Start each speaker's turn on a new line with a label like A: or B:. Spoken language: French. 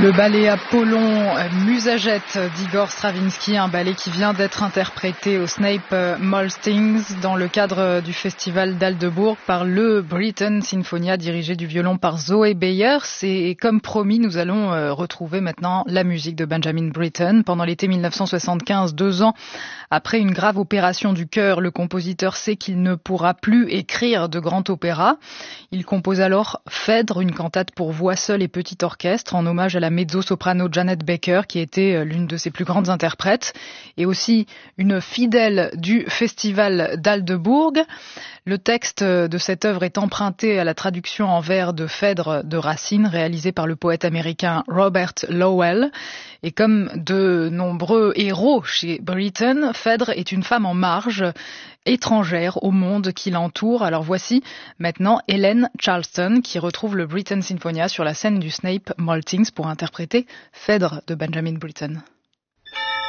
A: Le ballet Apollon Musagète d'Igor Stravinsky, un ballet qui vient d'être interprété au Snape Maltings dans le cadre du festival d'Aldeburgh par le Britten Sinfonia dirigé du violon par Zoé Beyers. Et comme promis, nous allons retrouver maintenant la musique de Benjamin Britten. Pendant l'été 1975, 2 ans après une grave opération du cœur, le compositeur sait qu'il ne pourra plus écrire de grand opéra. Il compose alors Phèdre, une cantate pour voix seule et petit orchestre en hommage à la mezzo-soprano Janet Baker, qui était l'une de ses plus grandes interprètes, et aussi une fidèle du festival d'Aldeburgh. Le texte de cette œuvre est emprunté à la traduction en vers de Phèdre de Racine, réalisée par le poète américain Robert Lowell. Et comme de nombreux héros chez Britten, Phèdre est une femme en marge, étrangère au monde qui l'entoure. Alors voici maintenant Helen Charleston qui retrouve le Britten Sinfonia sur la scène du Snape Maltings pour interpréter Phèdre de Benjamin Britten.